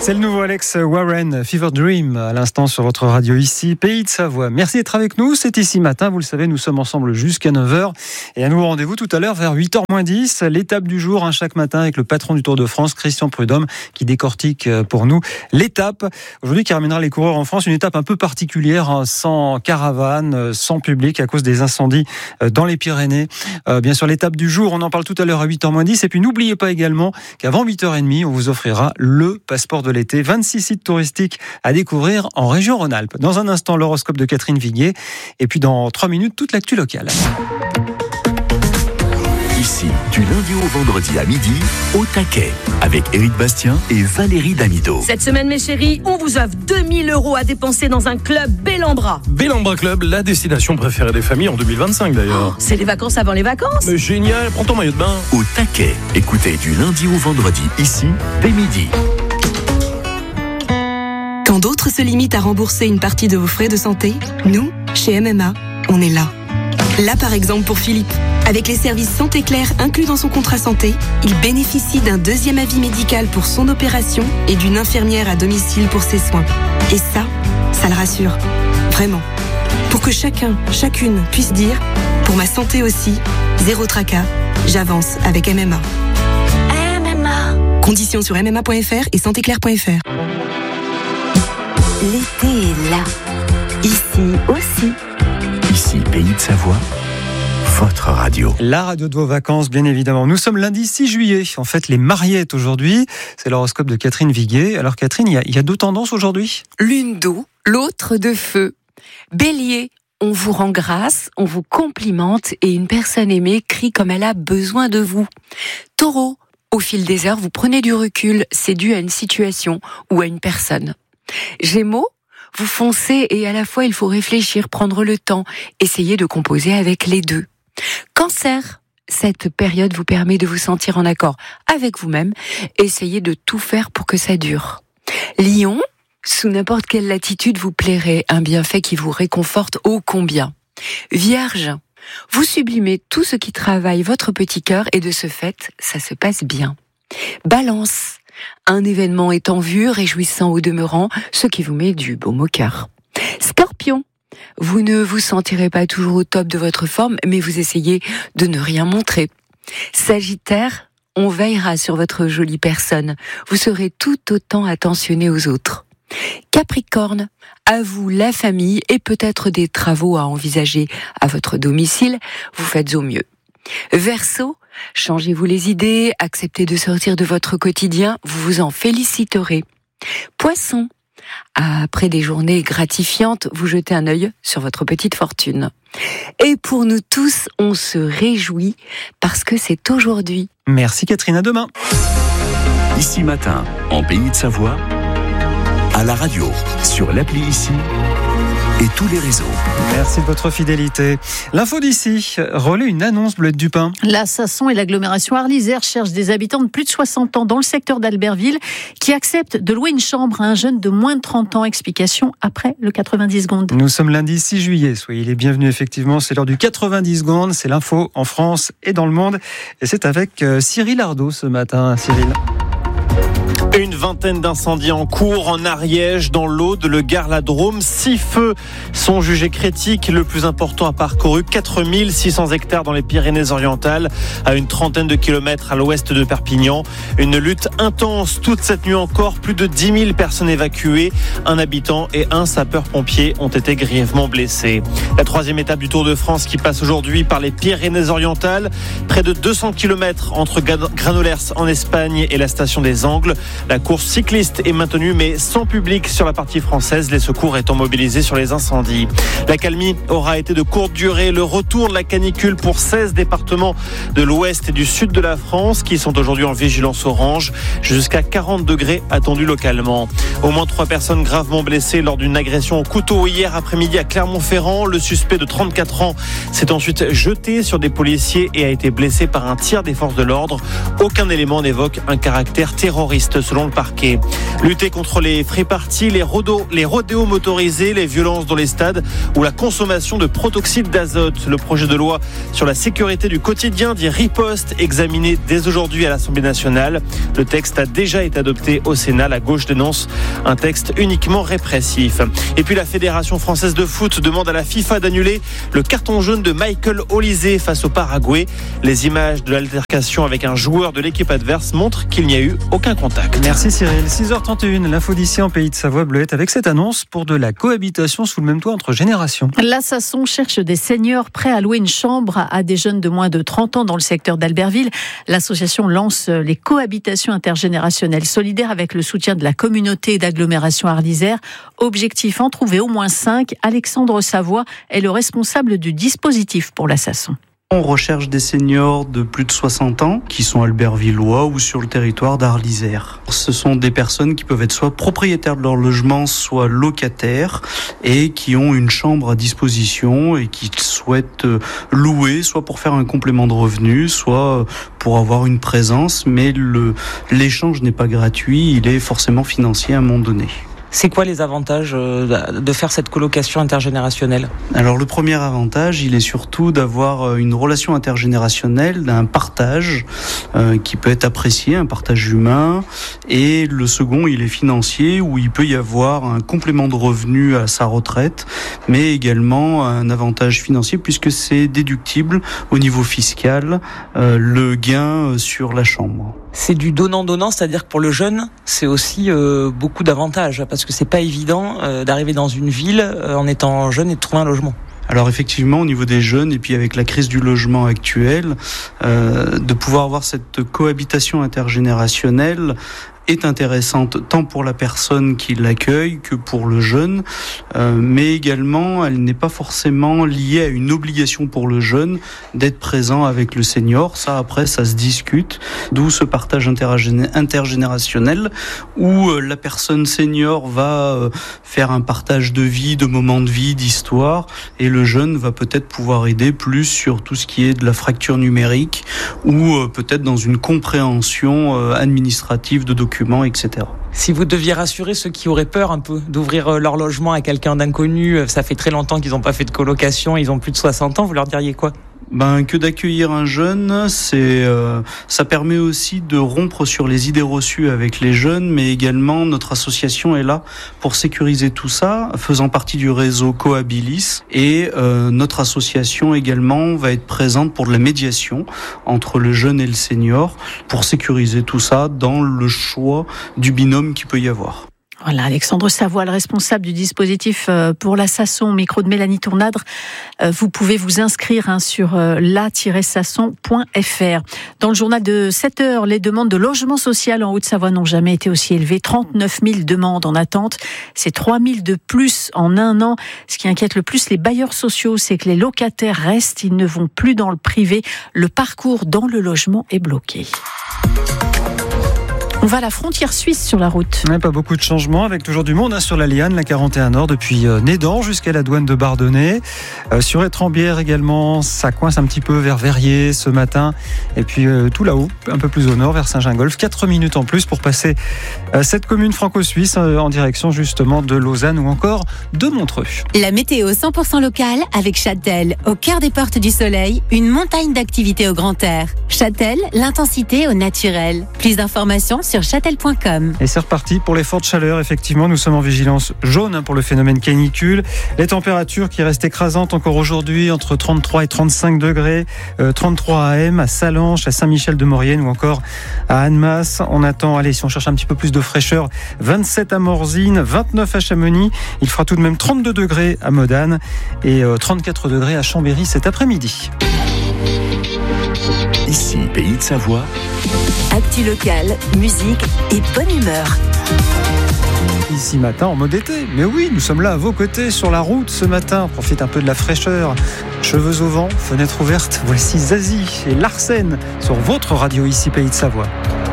C'est le nouveau Alex Warren, Fever Dream, à l'instant sur votre radio ici, Pays de Savoie. Merci d'être avec nous, c'est ici matin, vous le savez, nous sommes ensemble jusqu'à 9h. Et à nouveau rendez-vous tout à l'heure vers 8h-10, l'étape du jour, chaque matin avec le patron du Tour de France, Christian Prudhomme, qui décortique pour nous l'étape. Aujourd'hui qui ramènera les coureurs en France, une étape un peu particulière, sans caravane, sans public à cause des incendies dans les Pyrénées. Bien sûr, l'étape du jour, on en parle tout à l'heure à 8h-10. Et puis n'oubliez pas également qu'avant 8h30, on vous offrira le passeport de l'été. 26 sites touristiques à découvrir en région Rhône-Alpes. Dans un instant, l'horoscope de Catherine Viguier. Et puis dans 3 minutes, toute l'actu locale. Ici, du lundi au vendredi à midi, au taquet, avec Éric Bastien et Valérie Damido. Cette semaine, mes chéris, on vous offre 2 000 € à dépenser dans un club Bellambra. Bellambra Club, la destination préférée des familles en 2025 d'ailleurs. C'est les vacances avant les vacances. Mais génial, prends ton maillot de bain. Au taquet, écoutez du lundi au vendredi, ici, dès midi. Quand d'autres se limitent à rembourser une partie de vos frais de santé, nous, chez MMA, on est là. Là, par exemple, pour Philippe. Avec les services Santé Claire inclus dans son contrat santé, il bénéficie d'un 2e avis médical pour son opération et d'une infirmière à domicile pour ses soins. Et ça le rassure. Vraiment. Pour que chacun, chacune puisse dire « Pour ma santé aussi, zéro tracas, j'avance avec MMA ». MMA. Conditions sur mma.fr et santéclaire.fr. L'été est là. Ici aussi. Ici, Pays de Savoie, votre radio. La radio de vos vacances, bien évidemment. Nous sommes lundi 6 juillet. En fait, les Mariettes aujourd'hui. C'est l'horoscope de Catherine Viguier. Alors Catherine, il y a 2 tendances aujourd'hui. L'une d'eau, l'autre de feu. Bélier, on vous rend grâce, on vous complimente et une personne aimée crie comme elle a besoin de vous. Taureau, au fil des heures, vous prenez du recul. C'est dû à une situation ou à une personne. Gémeaux, vous foncez et à la fois il faut réfléchir, prendre le temps, essayer de composer avec les deux. Cancer, cette période vous permet de vous sentir en accord avec vous-même, essayez de tout faire pour que ça dure. Lion, sous n'importe quelle latitude vous plairait, un bienfait qui vous réconforte ô combien. Vierge, vous sublimez tout ce qui travaille votre petit cœur et de ce fait, ça se passe bien. Balance, un événement est en vue, réjouissant au demeurant, ce qui vous met du baume au cœur. Scorpion, vous ne vous sentirez pas toujours au top de votre forme, mais vous essayez de ne rien montrer. Sagittaire, on veillera sur votre jolie personne. Vous serez tout autant attentionné aux autres. Capricorne, à vous la famille et peut-être des travaux à envisager à votre domicile, vous faites au mieux. Verseau, changez-vous les idées, acceptez de sortir de votre quotidien, vous vous en féliciterez. Poisson, après des journées gratifiantes, vous jetez un œil sur votre petite fortune. Et pour nous tous, on se réjouit parce que c'est aujourd'hui. Merci Catherine, à demain. Ici matin, en Pays de Savoie, à la radio, sur l'appli Ici et tous les réseaux. Merci de votre fidélité. L'info d'ici relaie une annonce, Bleuette Dupin. La Sasson et l'agglomération Arlysère cherchent des habitants de plus de 60 ans dans le secteur d'Albertville qui acceptent de louer une chambre à un jeune de moins de 30 ans. Explication après le 90 secondes. Nous sommes lundi 6 juillet. Soyez les bienvenus, effectivement. C'est l'heure du 90 secondes. C'est l'info en France et dans le monde. Et c'est avec Cyril Ardo ce matin. Cyril. Une vingtaine d'incendies en cours en Ariège, dans l'Aude, le Gard, la Drôme. 6 feux sont jugés critiques. Le plus important a parcouru 4600 hectares dans les Pyrénées-Orientales, à une trentaine de kilomètres à l'ouest de Perpignan. Une lutte intense toute cette nuit encore. Plus de 10 000 personnes évacuées. Un habitant et un sapeur-pompier ont été grièvement blessés. La 3e étape du Tour de France qui passe aujourd'hui par les Pyrénées-Orientales. Près de 200 kilomètres entre Granollers en Espagne et la station des Angles. La course cycliste est maintenue mais sans public sur la partie française, les secours étant mobilisés sur les incendies. L'accalmie aura été de courte durée. Le retour de la canicule pour 16 départements de l'ouest et du sud de la France qui sont aujourd'hui en vigilance orange. Jusqu'à 40 degrés attendus localement. Au moins 3 personnes gravement blessées lors d'une agression au couteau hier après-midi à Clermont-Ferrand. Le suspect de 34 ans s'est ensuite jeté sur des policiers et a été blessé par un tir des forces de l'ordre. Aucun élément n'évoque un caractère terroriste pistes selon le parquet. Lutter contre les free-parties, les rodéos motorisés, les violences dans les stades ou la consommation de protoxyde d'azote. Le projet de loi sur la sécurité du quotidien dit riposte, examiné dès aujourd'hui à l'Assemblée nationale. Le texte a déjà été adopté au Sénat. La gauche dénonce un texte uniquement répressif. Et puis la Fédération française de foot demande à la FIFA d'annuler le carton jaune de Michael Olise face au Paraguay. Les images de l'altercation avec un joueur de l'équipe adverse montrent qu'il n'y a eu aucun contact. Merci Cyril. 6h31, l'info d'ici en Pays de Savoie Bleuette avec cette annonce pour de la cohabitation sous le même toit entre générations. L'Assasson cherche des seniors prêts à louer une chambre à des jeunes de moins de 30 ans dans le secteur d'Albertville. L'association lance les cohabitations intergénérationnelles solidaires avec le soutien de la communauté d'agglomération Arlysère. Objectif, en trouver au moins 5. Alexandre Savoie est le responsable du dispositif pour l'Assasson. On recherche des seniors de plus de 60 ans qui sont albertvillois ou sur le territoire d'Arlysère. Ce sont des personnes qui peuvent être soit propriétaires de leur logement, soit locataires et qui ont une chambre à disposition et qui souhaitent louer, soit pour faire un complément de revenus, soit pour avoir une présence. Mais l'échange n'est pas gratuit, il est forcément financier à un moment donné. C'est quoi les avantages de faire cette colocation intergénérationnelle ? Alors le premier avantage, il est surtout d'avoir une relation intergénérationnelle, d'un partage qui peut être apprécié, un partage humain. Et le second, il est financier, où il peut y avoir un complément de revenu à sa retraite, mais également un avantage financier puisque c'est déductible au niveau fiscal, le gain sur la chambre. C'est du donnant-donnant, c'est-à-dire que pour le jeune, c'est aussi beaucoup d'avantages, parce que c'est pas évident d'arriver dans une ville en étant jeune et de trouver un logement. Alors effectivement, au niveau des jeunes, et puis avec la crise du logement actuel, de pouvoir avoir cette cohabitation intergénérationnelle est intéressante tant pour la personne qui l'accueille que pour le jeune, mais également elle n'est pas forcément liée à une obligation pour le jeune d'être présent avec le senior. Ça après ça se discute, d'où ce partage intergénérationnel où la personne senior va faire un partage de vie, de moments de vie, d'histoire, et le jeune va peut-être pouvoir aider plus sur tout ce qui est de la fracture numérique ou peut-être dans une compréhension administrative de documents, etc. Si vous deviez rassurer ceux qui auraient peur un peu d'ouvrir leur logement à quelqu'un d'inconnu, ça fait très longtemps qu'ils n'ont pas fait de colocation, ils ont plus de 60 ans, vous leur diriez quoi ? Que d'accueillir un jeune, ça permet aussi de rompre sur les idées reçues avec les jeunes, mais également notre association est là pour sécuriser tout ça, faisant partie du réseau Cohabilis, et notre association également va être présente pour de la médiation entre le jeune et le senior, pour sécuriser tout ça dans le choix du binôme qu'il peut y avoir. Voilà, Alexandre Savoie, le responsable du dispositif pour l'Assasson, au micro de Mélanie Tournadre. Vous pouvez vous inscrire sur la-sasson.fr. Dans le journal de 7h, les demandes de logement social en Haute-Savoie n'ont jamais été aussi élevées. 39 000 demandes en attente. C'est 3 000 de plus en un an. Ce qui inquiète le plus les bailleurs sociaux, c'est que les locataires restent. Ils ne vont plus dans le privé. Le parcours dans le logement est bloqué. On va à la frontière suisse sur la route. Pas beaucoup de changements, avec toujours du monde sur la Liane, la 41 Nord, depuis Nédan jusqu'à la douane de Bardonnay. Sur Étrembières également, ça coince un petit peu vers Verrier ce matin. Et puis tout là-haut, un peu plus au nord, vers Saint-Gingolph. 4 minutes en plus pour passer cette commune franco-suisse en direction justement de Lausanne ou encore de Montreux. La météo 100% locale avec Châtel. Au cœur des portes du soleil, une montagne d'activités au grand air. Châtel, l'intensité au naturel. Plus d'informations sur châtel.com. Et c'est reparti pour les fortes chaleurs. Effectivement, nous sommes en vigilance jaune pour le phénomène canicule. Les températures qui restent écrasantes encore aujourd'hui, entre 33 et 35 degrés. 33 à M, à Salanches, à Saint-Michel-de-Maurienne ou encore à Annemasse. On attend, si on cherche un petit peu plus de fraîcheur, 27 à Morzine, 29 à Chamonix. Il fera tout de même 32 degrés à Modane et 34 degrés à Chambéry cet après-midi. Ici, Pays de Savoie. Actu locale, musique et bonne humeur. Ici matin en mode été. Mais oui, nous sommes là à vos côtés sur la route ce matin. Profite un peu de la fraîcheur. Cheveux au vent, fenêtre ouverte. Voici Zazie et Larsen sur votre radio ici Pays de Savoie.